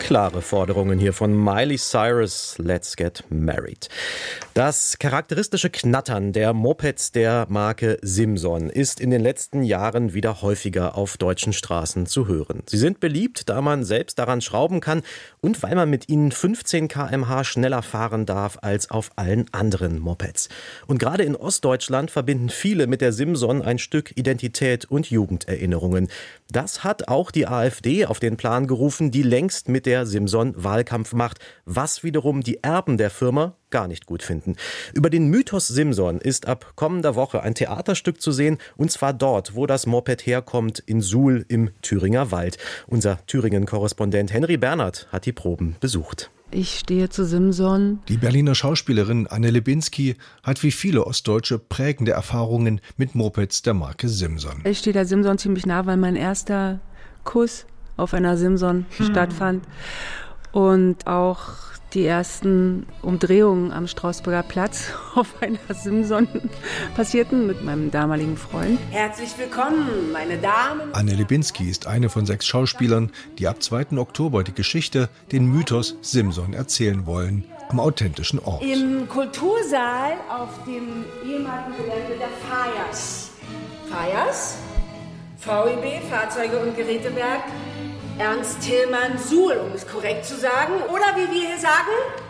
Klare Forderungen hier von Miley Cyrus, Let's Get Married. Das charakteristische Knattern der Mopeds der Marke Simson ist in den letzten Jahren wieder häufiger auf deutschen Straßen zu hören. Sie sind beliebt, da man selbst daran schrauben kann und weil man mit ihnen 15 km/h schneller fahren darf als auf allen anderen Mopeds. Und gerade in Ostdeutschland verbinden viele mit der Simson ein Stück Identität und Jugenderinnerungen. Das hat auch die AfD auf den Plan gerufen, die längst mit der Simson Wahlkampf macht, was wiederum die Erben der Firma gar nicht gut finden. Über den Mythos Simson ist ab kommender Woche ein Theaterstück zu sehen, und zwar dort, wo das Moped herkommt, in Suhl im Thüringer Wald. Unser Thüringen-Korrespondent Henry Bernhard hat die Proben besucht. Ich stehe zu Simson. Die Berliner Schauspielerin Anne Lipinski hat wie viele Ostdeutsche prägende Erfahrungen mit Mopeds der Marke Simson. Ich stehe der Simson ziemlich nah, weil mein erster Kuss auf einer Simson stattfand und auch die ersten Umdrehungen am Strausberger Platz auf einer Simson passierten mit meinem damaligen Freund. Herzlich willkommen, meine Damen. Anne Lipinski ist eine von 6 Schauspielern, die ab 2. Oktober die Geschichte, den Mythos Simson erzählen wollen, am authentischen Ort. Im Kultursaal auf dem ehemaligen Gelände der Fayers. Fayers? VEB, Fahrzeuge und Gerätewerk. Ernst Tillmann Suhl, um es korrekt zu sagen. Oder wie wir hier sagen?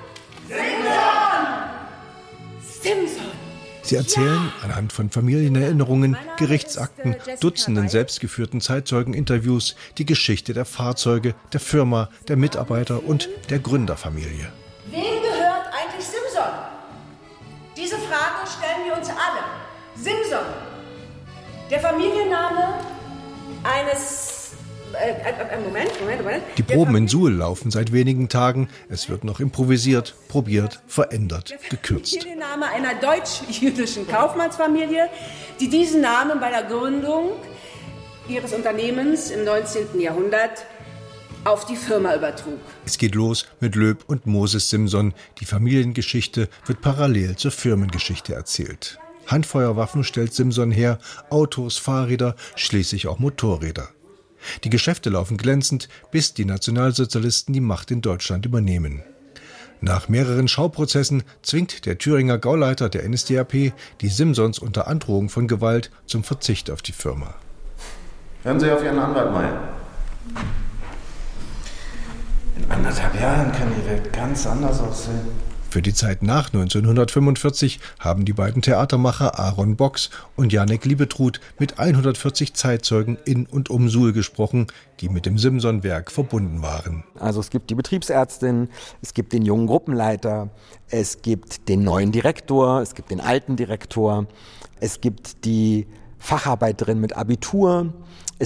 Simson! Simson! Sie erzählen anhand von Familienerinnerungen, Gerichtsakten, Dutzenden selbstgeführten Zeitzeugeninterviews die Geschichte der Fahrzeuge, der Firma, der Mitarbeiter und der Gründerfamilie. Wem gehört eigentlich Simson? Diese Frage stellen wir uns alle. Simson, der Familienname eines... Moment. Die Proben in Suhl laufen seit wenigen Tagen. Es wird noch improvisiert, probiert, verändert, gekürzt. Hier der Name einer deutsch-jüdischen Kaufmannsfamilie, die diesen Namen bei der Gründung ihres Unternehmens im 19. Jahrhundert auf die Firma übertrug. Es geht los mit Löb und Moses Simson. Die Familiengeschichte wird parallel zur Firmengeschichte erzählt. Handfeuerwaffen stellt Simson her, Autos, Fahrräder, schließlich auch Motorräder. Die Geschäfte laufen glänzend, bis die Nationalsozialisten die Macht in Deutschland übernehmen. Nach mehreren Schauprozessen zwingt der Thüringer Gauleiter der NSDAP die Simsons unter Androhung von Gewalt zum Verzicht auf die Firma. Hören Sie auf Ihren Anwalt mal. In 1,5 Jahren kann die Welt ganz anders aussehen. Für die Zeit nach 1945 haben die beiden Theatermacher Aaron Box und Janek Liebetrud mit 140 Zeitzeugen in und um Suhl gesprochen, die mit dem Simson-Werk verbunden waren. Also es gibt die Betriebsärztin, es gibt den jungen Gruppenleiter, es gibt den neuen Direktor, es gibt den alten Direktor, es gibt die Facharbeiterin mit Abitur,